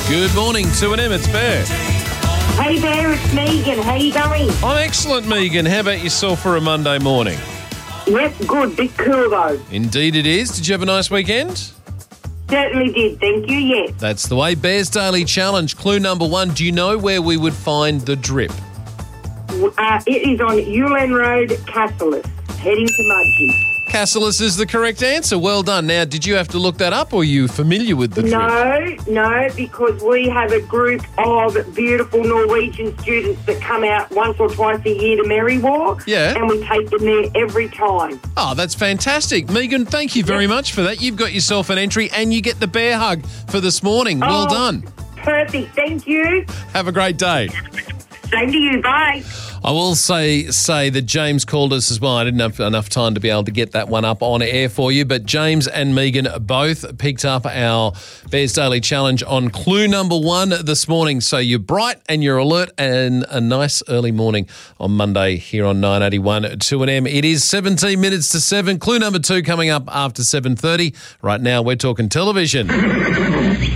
Good morning, 2AM, it's Bear. Hey there, it's Megan. How you going? I'm excellent, Megan. How about yourself for a Monday morning? Yep, good. Bit cool though. Indeed it is. Did you have a nice weekend? Certainly did. Thank you. Yes. That's the way. Bear's Daily Challenge. Clue number 1. Do you know where we would find the drip? It is on Ulan Road, Cassilis, heading to Mudgee. Cassilis is the correct answer. Well done. Now, did you have to look that up or are you familiar with the drip? No, because we have a group of beautiful Norwegian students that come out once or twice a year to Merriwalk. Yeah. And we take them there every time. Oh, that's fantastic. Megan, thank you very much for that. You've got yourself an entry and you get the bear hug for this morning. Well done. Perfect. Thank you. Have a great day. Same to you. Bye. I will say that James called us as well. I didn't have enough time to be able to get that one up on air for you, but James and Megan both picked up our Bears Daily Challenge on clue number 1 this morning. So you're bright and you're alert and a nice early morning on Monday here on 981 2AM. It is 17 minutes to 7. Clue number 2 coming up after 7:30. Right now we're talking television.